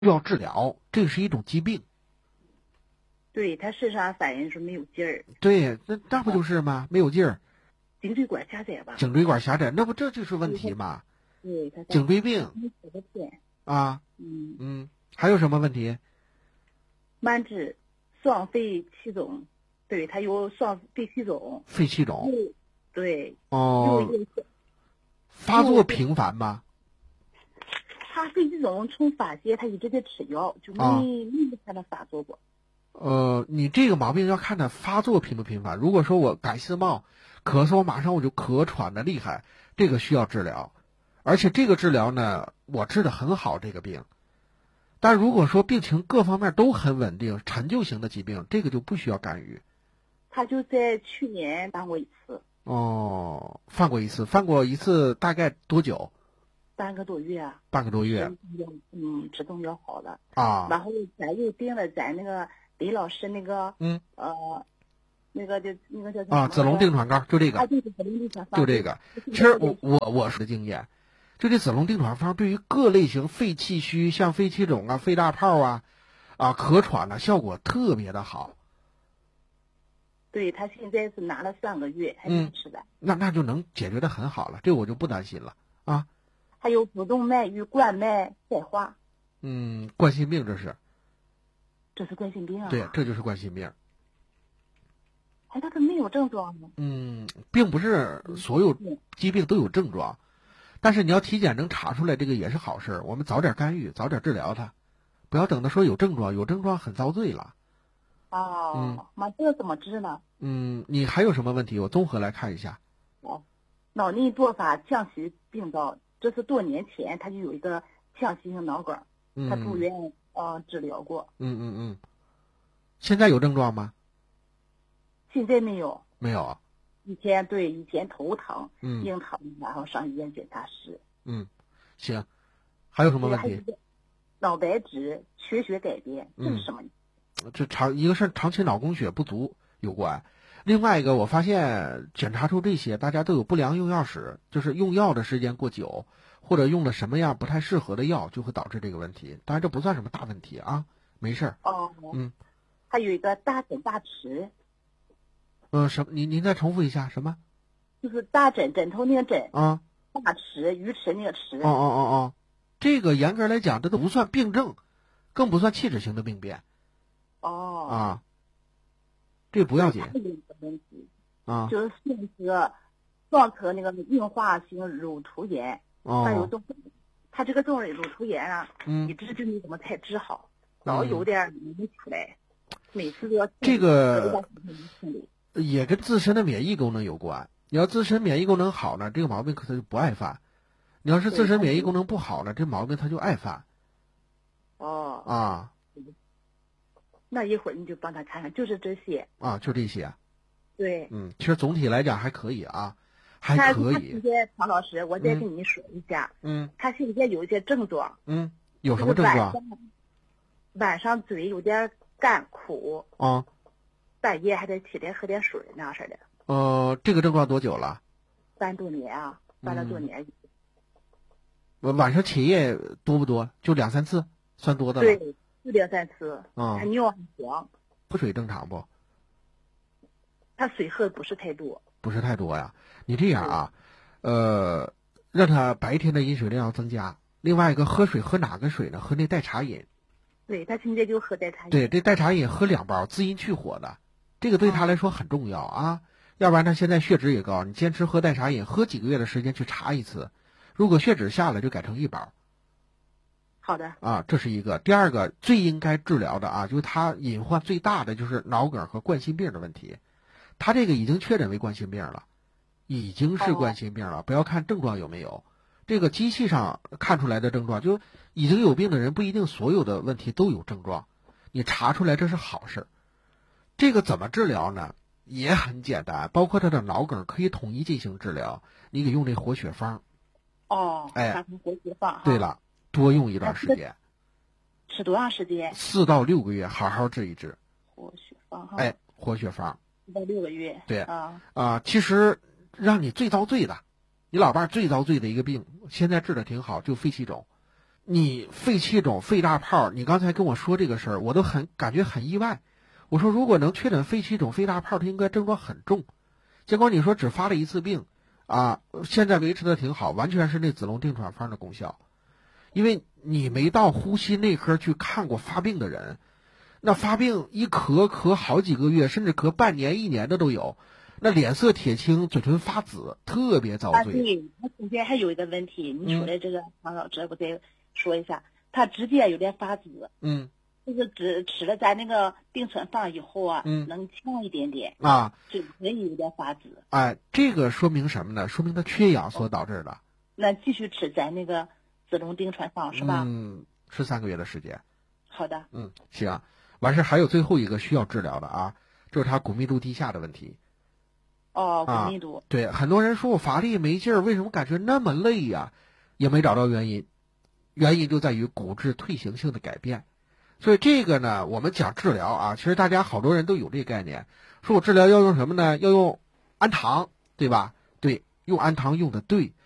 要治疗，这是一种疾病。 对，他身上反映是没有劲儿。 对，那不就是吗？没有劲儿。 颈椎管狭窄吧？ 颈椎管狭窄，那不这就是问题吗？ 对，他颈椎病啊。还有什么问题？ 慢支、双肺气肿，对，他有双肺气肿。 肺气肿。 对。 哦。发作频繁吗？ 他肺气肿从发现他一直在吃药，就没看他发作过。 你这个毛病要看他发作频不频繁。如果说我感冒、咳嗽，马上我就咳喘的厉害，这个需要治疗，而且这个治疗呢，我治得很好这个病。但如果说病情各方面都很稳定，陈旧型的疾病，这个就不需要干预。 他就在去年犯过一次。 犯过一次大概多久？ 半个多月啊。 半个多月。 止痛药好了啊。 然后咱又订了咱那个李老师那个那个叫什么子龙定喘膏，就这个。 对，子龙定喘方。 就这个。其实我说的经验，就这子龙定喘方对于各类型肺气虚，像肺气肿啊、肺大泡啊、咳喘效果特别的好。 对，他现在是拿了3个月，还没吃的。 那就能解决的很好了，这我就不担心了啊。 还有主动脉与冠脉钙化。 冠心病这是冠心病啊。 对，这就是冠心病。 他没有症状吗？ 并不是所有疾病都有症状，但是你要体检能查出来，这个也是好事。我们早点干预，早点治疗它，不要等到说有症状很遭罪了。 这个怎么治呢？ 你还有什么问题？我综合来看一下。 脑内多发腔隙病灶，这是多年前他就有一个腔隙性脑梗，他住院治疗过。 现在有症状吗？ 现在没有。 没有。 以前头疼，硬疼，然后上医院检查室。 行，还有什么问题？ 脑白质缺血改变，这是什么？ 一个是长期脑供血不足有关，另外一个我发现检查出这些大家都有不良用药史，就是用药的时间过久，或者用了什么样不太适合的药，就会导致这个问题。当然这不算什么大问题啊，没事。 还有一个大枕大迟。 您再重复一下什么？ 就是大枕，枕头那个枕啊， 大迟，鱼池那个池。 这个严格来讲，这都不算病症，更不算器质型的病变。这不要紧。 就是双侧那个硬化性乳突炎，还有他这个乳突炎啊，一直就没怎么太治好，老有点没出来，每次都要这个也跟自身的免疫功能有关。你要自身免疫功能好呢，这个毛病可能就不爱犯；你要是自身免疫功能不好呢，这毛病它就爱犯。 那一会儿你就帮他看看，就是这些就这些。 对。 其实总体来讲还可以啊，还可以。 现在唐老师，我再跟你说一下。他现在有一些症状。 有什么症状？ 晚上嘴有点干苦。半夜还得起来喝点水那样式的。 这个症状多久了？ 半多年啊，办了多年。 晚上起夜多不多？就2、3次，算多的了。 对，4、3次。他尿很黄。 喝水正常不？ 他水喝不是太多。 不是太多呀？你这样啊，让他白天的饮水量要增加。另外一个喝水喝哪个水呢？喝那代茶饮。 对，他现在就喝代茶饮。 对，这代茶饮喝2包，滋阴去火的，这个对他来说很重要啊。要不然他现在血脂也高，你坚持喝代茶饮，喝几个月的时间去查一次，如果血脂下来就改成1包。 好的。 这是一个。第二个最应该治疗的就是他隐患最大的就是脑梗和冠心病的问题。他这个已经确诊为冠心病了，已经是冠心病了。不要看症状有没有，这个机器上看出来的症状，就已经有病的人不一定所有的问题都有症状，你查出来这是好事。这个怎么治疗呢？也很简单，包括他的脑梗可以统一进行治疗，你给用这活血方。 活血方。 对了，多用一段时间。 吃多长时间 ？4到6个月，好好治一治。 活血方活血方。 4到6个月。 对。其实让你最遭罪的，你老伴最遭罪的一个病，现在治的挺好，就肺气肿。 你肺气肿、肺大泡，你刚才跟我说这个事儿，我都感觉很意外。我说如果能确诊肺气肿、肺大泡，它应该症状很重。结果你说只发了一次病，现在维持的挺好，完全是那子龙定喘方的功效。因为你没到呼吸内科去看过发病的人，那发病一咳好几个月，甚至咳半年、1年的都有。那脸色铁青，嘴唇发紫，特别遭罪。 对，他中间还有一个问题，你说的这个黄老师，我再说一下，他指甲有点发紫。就是吃了咱那个定喘方以后啊，能强一点点嘴唇有点发紫。 这个说明什么呢？说明他缺氧所导致的。 那继续吃咱那个子龙定喘方是吧？ 吃3个月的时间。 好的。 行。完事还有最后一个需要治疗的就是他骨密度低下的问题。 骨密度。 对，很多人说我乏力没劲儿，为什么感觉那么累呀？也没找到原因，原因就在于骨质退行性的改变。所以这个呢，我们讲治疗其实大家好多人都有这个概念，说我治疗要用什么呢？要用氨糖，对吧？对，用氨糖用的对，